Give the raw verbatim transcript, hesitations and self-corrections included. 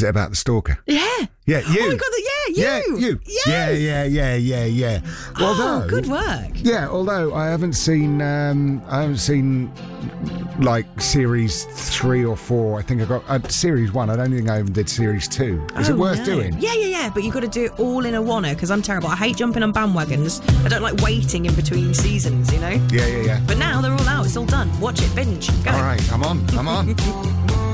Is it about the stalker? Yeah. Yeah, you. Oh my God, yeah, you. Yeah, you. Yes. Yeah, yeah, yeah, yeah, yeah. Oh, good work. Yeah, although I haven't seen, um, I haven't seen like series three or four. I think I got uh, series one. I don't think I even did series two. Is Oh, it worth no. doing? Yeah, yeah, yeah. But you've got to do it all in a one-er because I'm terrible. I hate jumping on bandwagons. I don't like waiting in between seasons, you know? Yeah, yeah, yeah. But now they're all out. It's all done. Watch it. Binge. Go. All right, come on, come on.